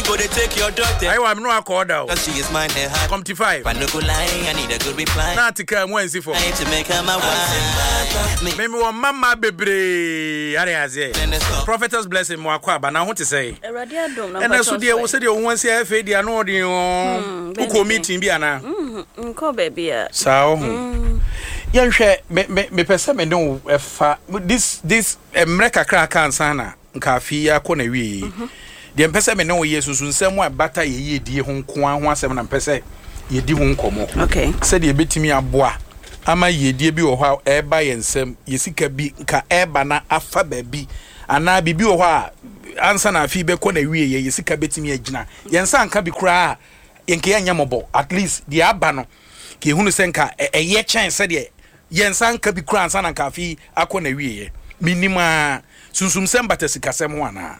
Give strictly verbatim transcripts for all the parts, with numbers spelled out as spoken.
go to take your daughter. I am no accord out. Cause she is mine and hot. Come to five. But no go lying, I need a good reply. Not to come one see for. I need to make her my wife. Maybe one mama baby. Prophetess blessing more aqua, but now what to say? And that's what they will say. You want to say, F A D, I know the Uko meeting, Biana. Hm, call baby. So, young share me me person me know if this this America crack and sana. Kafia kona wi de mpese me no yesu so nsem a bata ye ye die ho nko a ho asem na mpese ye di ho nkomo okay se de betimi aboa ama ye die bi wo ho e ba ye nsem ye sika bi nka e ba na afa ba bi ana bibi wo ho a ansa na afi be kona wi ye ye sika betimi agina ye nsa nka bi kura ye nke anya mobo at least de aba no ke hunu se nka e ye chance de ye nsa nka bi kura ansa na nka afi akona wi ye minima sunsum sem batesikasem ho ana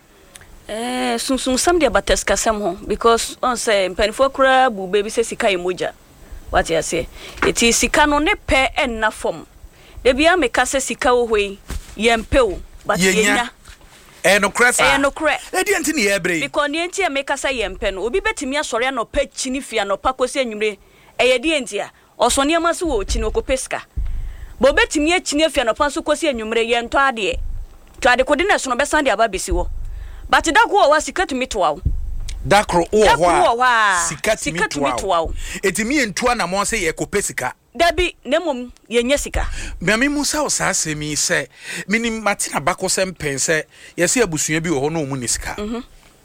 eh sunsum sem de batesikasem ho because on say mpanifo kura bu baby say sika emoja what you say it is sika no ne pe enna form de bia me ka say sika wo hoi yempe o but yenya eh no kresa eh no kre e di enti ne yebre because ne enti me ka say yempe no obi betimi asore no pa chini fia no pa kosi anwumre e ye di enti a osone ma so wo chini okopeska bo betimi achini afia no pa so kosi anwumre ye nto ade Twade kodiness no besan de aba besi wo. But dakwo wa sika tumi toa wo. Dakro o wa sika tumi toa wo. Etimi entua na mo se ye kope sika. Dabi nemom ye nya sika. Me me musa o sa asemi se minim matina bako sem pense ye se abusua bi wo ho no mu ni sika. Mhm.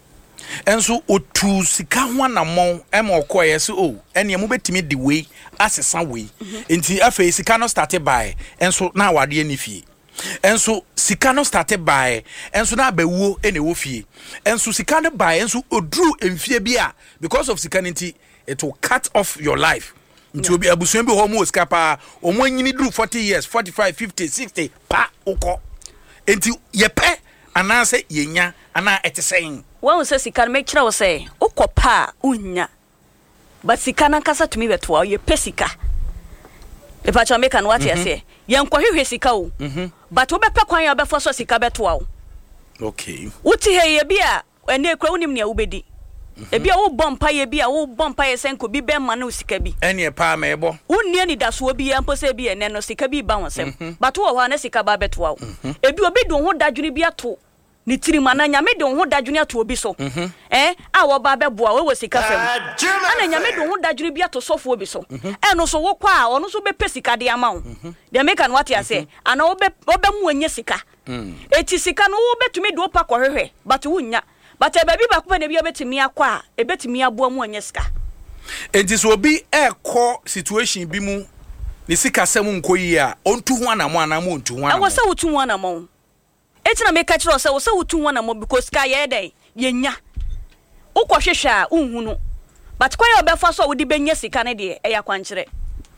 Enso otu sika ho na mo e ma okoye se o ene mo betimi de we asesa we. Enti afa sika no start by enso na awade ani fie. Enso sika no started by enso na bewuo ene wo fie enso sika no by enso odru emfie bia because of sika nti it will cut off your life nti obi abusuan bi ho mo sika pa omo nyini dru forty years forty-five fifty sixty pa ukọ enti ye pe anase yenya ana etesen won se sika make kira wo say ukọ pa unya but sika na kasa tumi beto ye pe sika e pa cha make an what you say yen kwahwehwe sika o but wo bepe kwan ya befo so sika beto a okay uti he ye bia ene kra unim ne a wobedi e bia wo bompa ye bia wo bompa ye senko bi be ma na sika bi ene pa ma ebo unni ani daso bi ya mpo se bi ene no sika bi ba wonsem but wo ho na sika ba beto a e bi obi do ho dadwene bi ato ni tirima na nyame de ho dadwene ato obi so eh a wo ba beboa wo wo sika fam ana nyame de ho dadwene bi ato sofo obi so e no so wo kwa a ono so be pesika de ama wo de make an what you say ana wo be wo be mu anya sika eti sika no wo betumi de opa kohwehwe but wo nya but e ba bi ba ko na bi obetumi akwa e betumi aboa mu anya sika enti so obi e ko situation bi mu ni sika sem nkoyi a ontu ho anamo anamo ontu ho anamo e wo se wotu ho anamo etina me ka kire o se wo se wotu ho anamo because ka ye dey yenya ukohwehwe a unhunu but kwa ye obefa so wo di benya sika ne de e yakwankire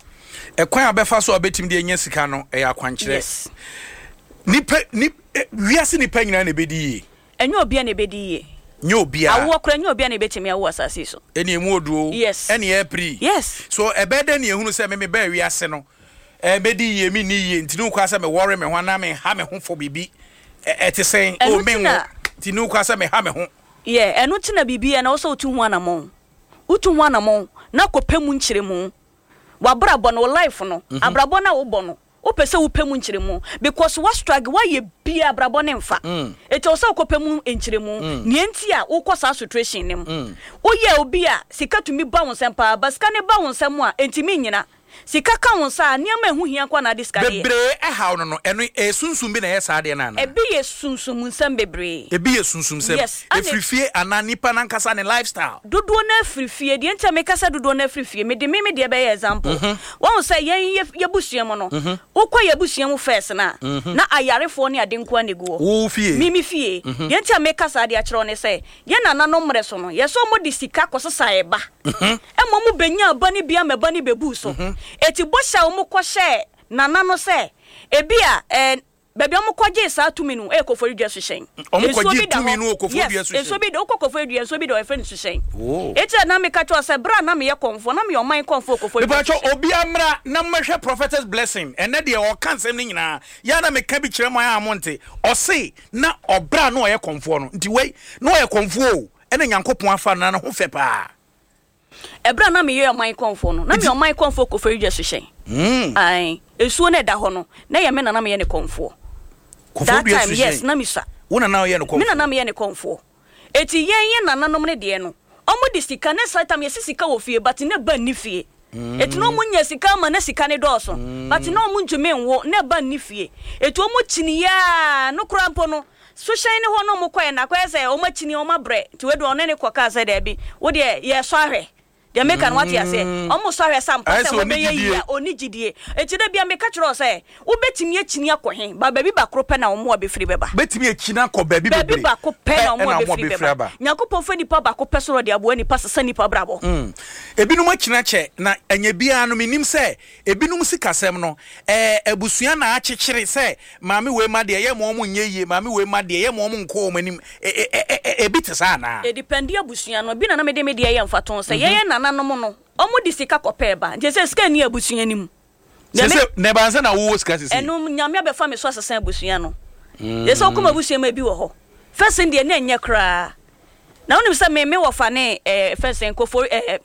e kwa obefa so obetim de enya sika no e yakwankire yes nipa ni wiase nipa nyina na bedi yi enyo obia na bedi yi nyo obia awo kra nyo obia na betimi awo asase so eni emu oduo yes eni april yes so ebede na ehunu se me me ba wiase no e bedi yi mi ni yi ntinu kwa se me worry me ho na me ha me ho fo bibi ete sen o me ho ntinu kwa se me ha me ho ye enu tina bibi na wo so otu ho anamon utu ho anamon na kopemu nkyiremu wabrabo no life no abrabo na wo bo no o pese wo pemu nkyiremu because what struggle why ye bia abrabo ne mfa eti o so kopemu nkyiremu ne enti a wo kosa situation nim o ye obi a sika tumi ba won sempa baska ne ba won sem a enti mi nyina sika ka won sa niam ehu hia kwa na discard bebre e haw no no eno e sunsum bi na ye saade na na e bi ye sunsum nsem bebre e bi ye sunsum sem e frifie ana nipa na nkasa ne lifestyle dodo na frifie de enta me kasa dodo na frifie me de me me de be example won say yen ye busuam no ukwa ye busuam first na na ayarefo ne ade nkwa neguo wo fie mimi fie ye enta me kasa de a kire no say ye nana no mre so no ye so mo de sika kosesa e ba e mo mo benya ba ni bia me ba ni bebu so eti bosha umu kwa she nana no se ebia eh baby omu kwaje sa tumi nu e kofori dua so shen omu kwaje tumi nu kofori dua so shen eso bi de okofori dua so bi de o friend so shen eti na me ka cho se bra na me ye konfo na me o man konfo kofori dua so obi amra na mehwe prophetess blessing ene de o kansem ni nyina ya na me ka bi kire mo ya amonte o se na obra na o ye konfo no nti wei na o ye konfo ɛna Nyankopɔn afa na na ho fɛ pa ebra na me ye oman konfo no na me oman konfo ko feri je so hyen mm ai esuo na da ho no na ye me na na me ye ne konfo that time yes na me sa wona na ye ne konfo me na na me ye ne konfo eti yen ye nananom ne de no omo di sika ne sa time ye sika wo fie but ne ba ni fie eti no munya sika ma na sika ne do so but no mu ntumi nwo ne ba ni fie eti omo chini ya no krampo no so hyen ne ho no mo koye na koye se omo chini omo bre ti we do one ne koka se da bi wo de ye so ahwe de make an what you say omo so ahwe sam pa se wo be ye ya oni gidie eti da bia me ka kiro se wo betimi akini akohen ba ba bi ba kro pe na omo obefiri beba betimi akini akọ ba bi bebre ba bi ba ko pe na omo obefiri beba Nyankopon fa nipa ba ko pe so de abo nipa sesa nipa brabo mm ebinum akina che na anya bia no minim se ebinum sikasem no eh abusua na akyekere se maame we ma de ye mo omo nyeye maame we ma de ye mo omo nko omo nim e bitesa na e depend abusua no bi na na me de me de ye mfaton se ye na nanom no omo di sika kopeba nje se sika ni abusua nim se se ne banza na wo sika sisi enum nyame abefa me so asesa abusua no ye se okoma abusua ma bi wo ho first ndie na enye kra na onim se me me wo fa ne eh first nkofo eh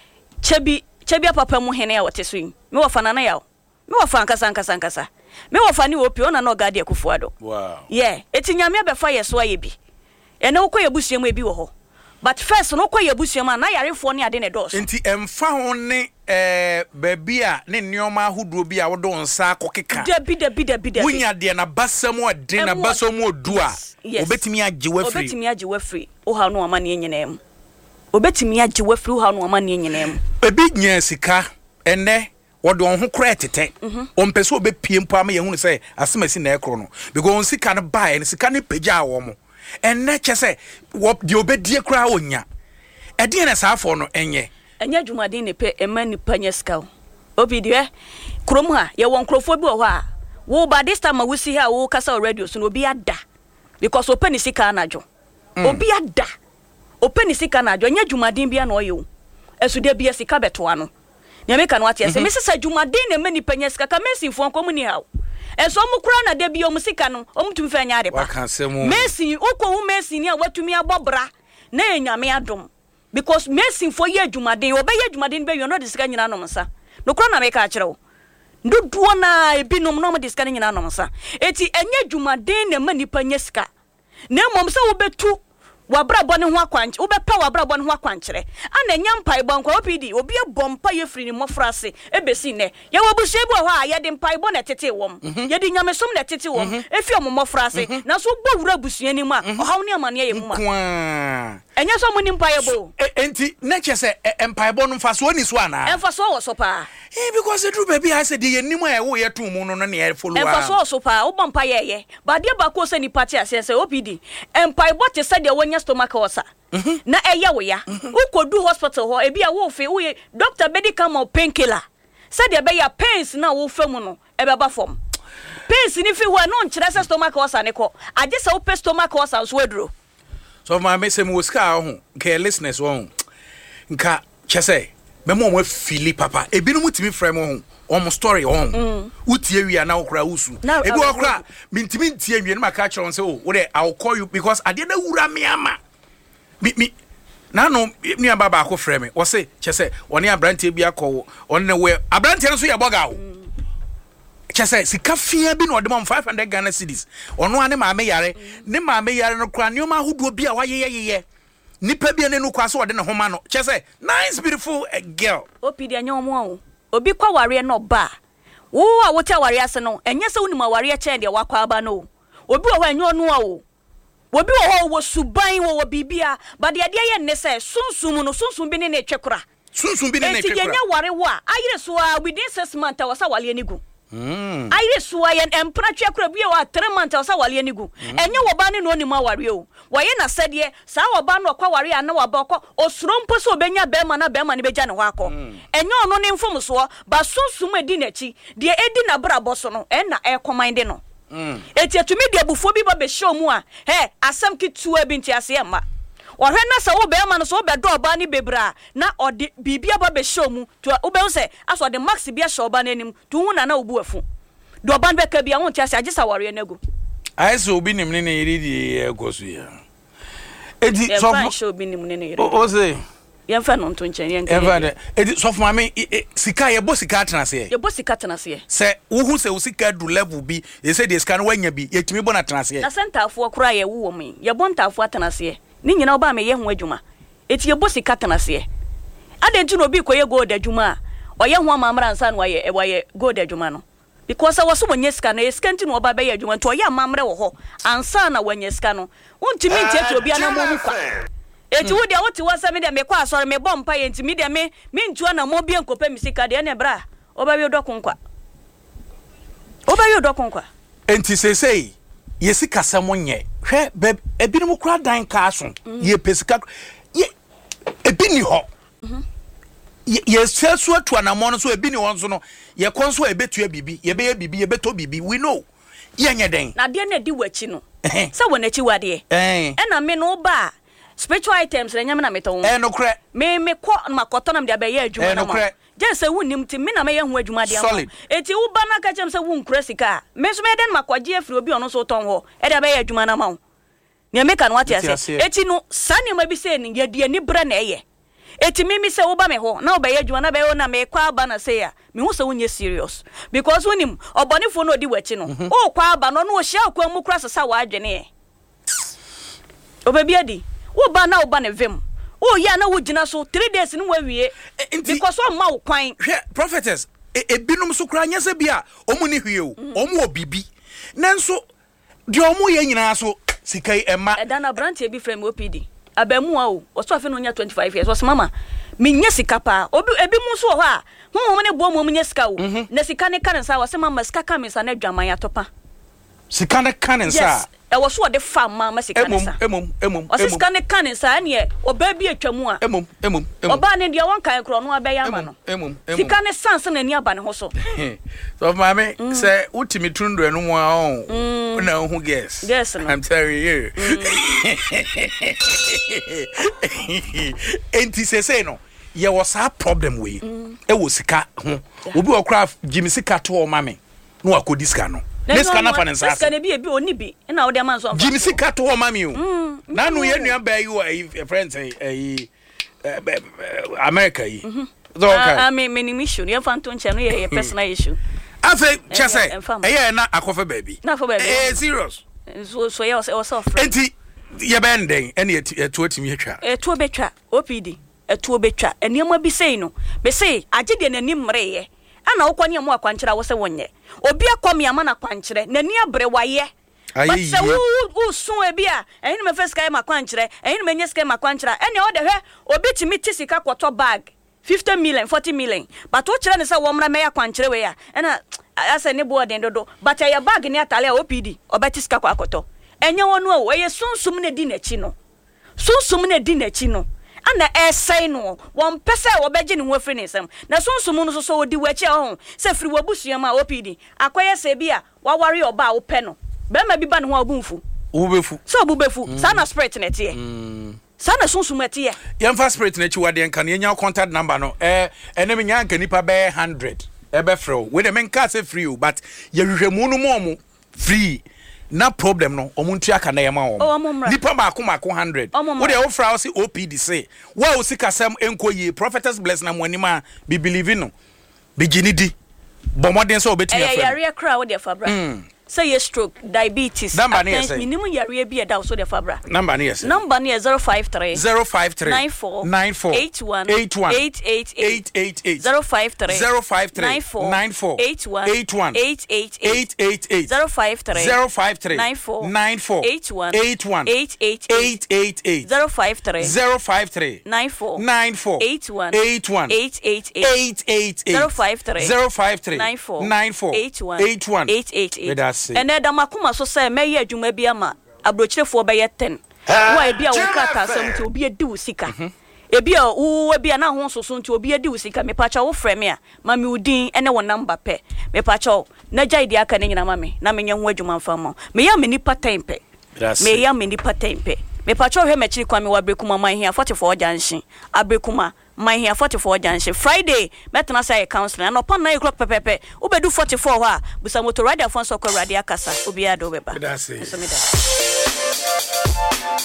chebi chebi papa mu hene ya wote so yin me wo fa na na ya me wo fa nkasa nkasa nkasa me wo fa ni opi ona na ogade akufuado wow yeah eti nyame abefa ye so aye bi ene wo koye abusua ma bi wo ho but first no koye abusua ma na yarefo ne ade ne dos enti emfa ho ne eh baby a ne nneoma ahodo bi a wodo nsa akokeka debi debi debi debi wunya de na basam ode na basam odu a obetimi agye wafri obetimi agye wafri o ha no ama ne nyinam obetimi agye wafri o ha no ama ne nyinam ebi nya sika ene wode on ho kra tete on pese obepie mpo ama yehunu se asemasi na ekro no because on sika no buy ne sika ne pagya wo mo enne chese wo de obedie kra onya ede na saafo no enye enya dwumaden ne pe ema nipa nya sika obi de krom ha ye won krofo bi wo ha wo ba this time we see ha wo kasa radio so no obi ada because open ni sika na adwo obi ada open ni sika na adwo enya dwumaden bia na oyo esude bia sika betoa no ne meka no atia se mesesa dwumaden ne ma nipa nya sika ka mesin fo nko mu ni ha enso mu kura na de bia mu sika no omtumi fa nya ade pa mesin ukwo mesin ni a watumi abobra na enyame adom because mesin fo ye dwumaden obeye dwumaden be yono de sika nyina no msa no kura na meka akire wo nduduo na ebinom no mo de sika nyina no msa eti enye dwumaden ne ma nipa nya sika na mom se wo betu wabra bone ho akwanche wo bepa wabra bone ho akwanchire ana nya mpai bonkwa opidi obi ebompa ye firi ni mofrase ebesi ne ye wobusu ebu ho a ye de mpai bo na tete wom ye de nyamesom na tete wom efi omomofrase na so gbo wura busua ni mu a ohaw ne amane ye mu ma enya so mo ni mpai bo enti na chese mpai bo no mfa so ni so ana emfa so wo so pa eh because e do baby I said ye nimu a wo ye to mu no no na follow emfa so so pa wo bompa ye ye ba de ba ko se ni party ase se opidi mpai bo te se de wonya stomach ulcer na eya wo ya ukodu hospital ho ebi a wo fe wo doctor bedi come painkiller said de be ya pains na wo fa mu no e be ba fom pains ni fi ho no nkire se stomach ulcer ne ko age se wo pe stomach ulcer so aduro so ma me se mu ska ho ke listeners wo nka chese me mo mo fili papa ebi no mutimi frame ho omo story on utie wi ana okra usu ebi okra mintimi ntie nwie na maka kire on se oh wo de I'll call you because ade na wura me ama mi mi na no ni aba ba ko frame wo se chese oni abrante bi akọ on ne we abrante so ye boga wo chese sika fia bi no odem five hundred Ghana cedis ono ane ma me yare ne ma me yare no kra ne ma hodo bi a wayeyeye nipa bi ane no kwa so ode ne homa no chese nice beautiful uh, girl opidi anya omo obi kwa ware no ba wo a wote ware ase no enye se wonima ware che de wakwa aba no obi wo anya ono a wo obi wo wo suban wo bibia ba de ade ye ne se sunsum no sunsum bi ne ne twekura sunsum bi ne ne twekura enti enya ware wo a ayire so a within six months wasa wale anigu mm ayire so a yen empra twekura bi wa three months wasa wale anigu enye wo ba ne no onima ware o waye na sede sa wo ba no kwa ware ana wo ba ko osuro mpo so obenya be ma na be ma ne beja ne ho akọ enye ono ne mfom so ba sunsum edi nachi de edi na brabo so no e na e command no Mm. Eti atumi de abufo bi ba be show mu a he asam kitua bi nti ase ma ohwe na sa wo be ma no so be do oba ni bebra na ode bibia ba be show mu to wo be se aso de max bia show oba nanim to hu na na obu afu do oba be ka bia won ti ase agisa ware na go ai so obi nim ne ne yiri di egosu ya edi so show bi nim ne ne yere o say yen fa no nto nchen yen yen fa de edi so for mama sika ye bo sika tenase ye bo sika tenase se wo hu se wo sika du level bi ye say de sika no wanya bi ye timi bo na tenase na sentafo kura ye wo mu ye bo ntafo tenase ni nyina oba me ye ho adwuma eti ye bo sika tenase ade nti no obi koye gold adwuma oye ho amamra nsa no waye e waye gold adwuma no because I was so many scan a scanty no ba be adwuma to oye amamra wo ho ansa na wanya sika no untimi ntie to obi ana mo mu kwa eti wo dia wote wasa me dia me kwa asore me bompa ye ntimi dia me me ntua na mo bia nkopa mi sika de na bra oba wi odokonkwa oba wi odokonkwa enti sesei ye sika samo nye hwe ebinim kura dan ka so ye pesika ye ebini ho ye sesu atu anamo no so ebini ho so no ye konso ebetua bibi ye be ye bibi ye beto bibi we know ye nye den na de na di wachi no se wonachi wade eh na me no ba spiritual items na nyame na meto eh no kre me me ko makoto na me de be ye adwuma na mo je se wunnim ti me na me ye ho adwuma de am eti wo ba na ka chem se wun kura sika me so me den makwaje afri obi ono so ton ho e de be ye adwuma na ma wo ne me ka no ati ase eti no sane ma bi se ni ye de ni bra na eye eti mimi se wo ba me ho na wo be ye adwuma na be wo na me kwa ba na se ya me hu se wunye serious because wunim obonifo no odi wachi no o kwa ba no no o hia kwa mu kura sesa wa adwene e obebi adi wo ba na wo ba ne vem o ya na wo gina so three days ni wa wie because o ma wo kwan hwe prophetess ebinum so kura nyese bia omu ni hwie o omu obibi nanso de omu ye nyina so sikai ema edana branch e bi frame O P D abamu a o so afi no nya twenty-five years was mama me nya sika pa obi ebi mu so ho a honhom ne bo mu nya sika o na sika ne kan sa was mama sika ka me sa na dwaman atopa sika ne kan sa yes e was so de fa mama sika ne sa emom emom o sika ne kan sa na e oba bi atwamu a emom emom emom oba ne de won kan kro no abeya ma no emom emom sika ne sanse na ni aba ne ho so so mama say utimi tundu enu mu a on na hu guess yes no I'm telling you enti se say no ye was a problem we e wo sika ho obi okra Jimmy sika to o mame no akodi sika no neska na panensa sika ne bi e bi oni bi na wo de man so Jimmy sika to o mame o na no ye nua ba you a friend say eh America yi so okay ah me me ni issue ye fanto nche no ye personal issue afa chese eh na akofa baby na for baby eh serious so so ye was so friend enti ye benden ene etu otimi atwa etu obetwa O P D etu obetwa eniema bi sei no be sei agede nani mreye ana wo kwani amu akwankyera wo se wonye obi akwam ya mana kwankyere nani abre waye but se wo sun ebi a ehinu me first kai makwankyere ehinu me nyesika makwankyera ene o de hwe obi timi tisika kwoto bag fifty million forty million but wo kyere ne se wo mra me ya kwankyere we ya ena asa ne bo den dodo but ya bag ne atale O P D obetisika kwa akoto enye wonu o ye sunsum ne di nachi no sunsum ne di nachi no ana essay no won pese wo beje ne ho afri ne sem na sunsum no so so odi wachi ho se firi wabusua ma O P D akoye se bia waware oba wo pe no be ma bi ba ne ho abunfu wo befu so bu befu sana spirit ne tie sana sunsum tie yemfa spirit ne chi wade nka ne nya contact number no eh ene me nya nka nipa be one hundred e be free we de men ka se free but ye hwehwemu no mo mo free na problem no omuntu aka na yema wo nipa ma ko ma ko one hundred wo de wo fra wo si O P D say wa wo sika sam enkoyi prophetess bless na monima be believe no be ginidi bo modern so obetimi afra eh yare kra wo de fabra say ye stroke diabetes minimum yare bi e da so de fabra number ne yes number ne zero five three zero five three nine four nine four eight one eight one eight eight eight eight eight zero five three zero five three nine four nine four eight one eight one eight eight eight eight eight zero five three zero five three nine four nine four eight one eight one eight eight eight eight eight zero five three zero five three nine four nine four eight one eight one eight eight eight eight eight eight zero five three zero five three nine four nine four eight one eight one eight eight eight that's it. And then damakuma so say me ye adwuma bi ama abrochirefo be ye ten wa e bia wo krata asem ti obi edi usika e bia wo bia na ho soso nti obi edi usika me pacha wo frɛ me a ma me udin ene wo number pe me pacha na jai di aka ne nyina ma me na me nya ho adwuma mfa ma me ya me nipa ten pe me ya me nipa ten pe me pacha hwe machiri kwa me wa brekuma man hia forty-four junction abrekuma man hia forty-four junction Friday metna say counseling no pan nine o'clock pepepe ubedu forty-four ho a busa motor rider fon so ko radio akasa obi ado beba that's it.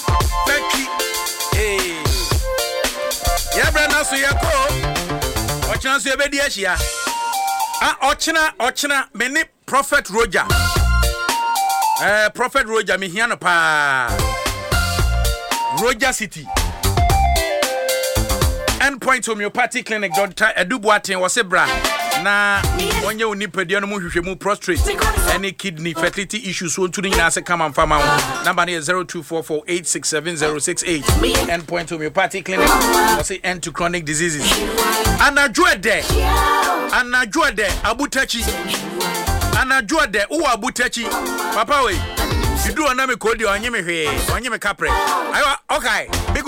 Becky. Hey. Yeah, Brenda, so you're cool. What chance you be here? Ah, Ochina, Ochina, many Prophet Roger. Eh, Prophet Roger, me here no pa. Roger City. Endpoint Homeopathy Clinic, Doctor Edubuatin was a bra. Na when you need pediano mu prostrate any kidney fertility issues so to the nasa come and farm number is zero two four four eight six seven zero six eight. Endpoint Homeopathy Clinic was say end to chronic diseases. Anna Juade Anna Juade Abutachi Anna Juade U Abutachi Papa we you do another code you on me here on you me capre. Okay.